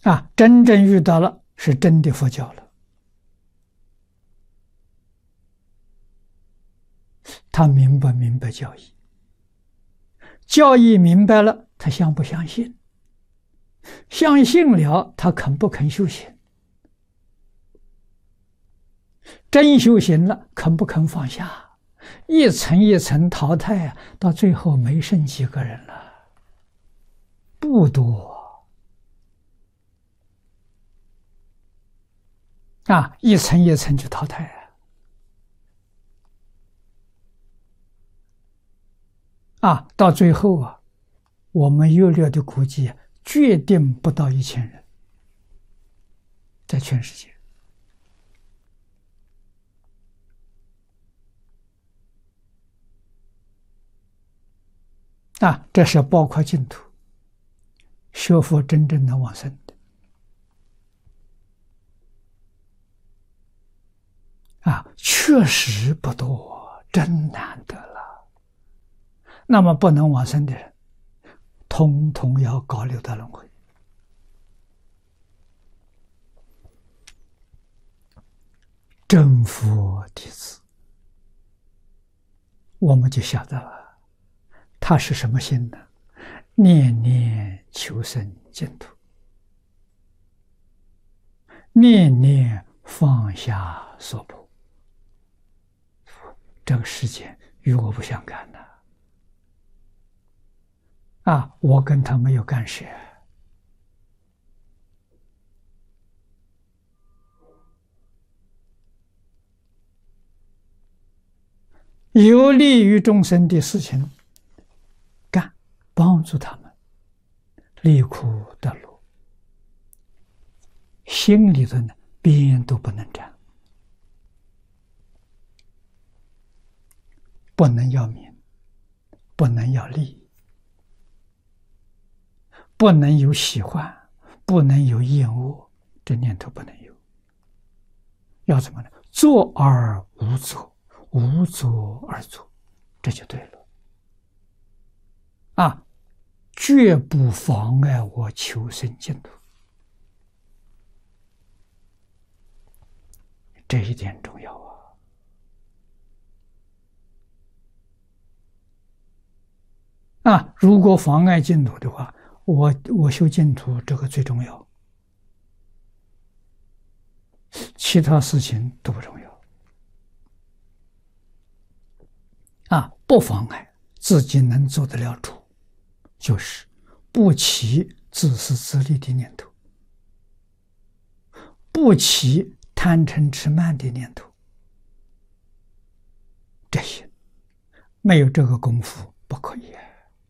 真正遇到了是真的佛教了，他明不明白教义？教义明白了，他相不相信？相信了，他肯不肯修行？真修行了，肯不肯放下？一层一层淘汰到最后没剩几个人了，不多。一层一层去淘汰到最后我们约略的估计决定不到1000人，在全世界。这是包括净土学佛真正能往生的确实不多，真难得了。那么不能往生的人，统统要搞六道轮回。真佛弟子，我们就晓得了，他是什么心呢？念念求生净土，念念放下所迫。这个世界与我不相干的我跟他没有干涉。有利于众生的事情干，帮助他们离苦得乐，心里头呢边都不能沾，不能要名，不能要利，不能有喜欢，不能有厌恶，这念头不能有。要怎么呢？做而无作，无作而作，这就对了绝不妨碍我求生净土，这一点重要如果妨碍净土的话，我修净土这个最重要，其他事情都不重要不妨碍自己能做得了主，就是不起自私自利的念头，不起贪嗔痴慢的念头，这些没有这个功夫不可以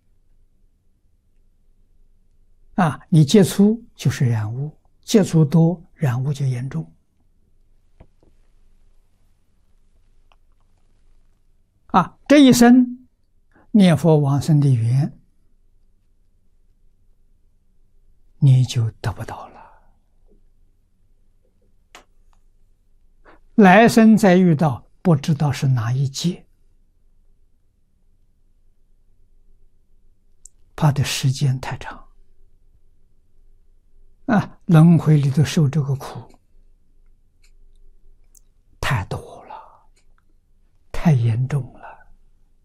你接触就是染污，接触多染污就严重这一生念佛往生的缘你就得不到了，来生再遇到不知道是哪一劫，怕的时间太长轮回里头受这个苦太多了，太严重了